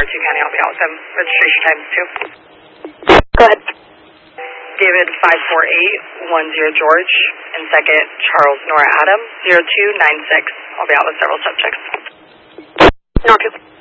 2 County, I'll be out with them. Registration times 2. Go ahead. David 54810 George, and second Charles Nora Adam 0296. I'll be out with several subjects. North 2.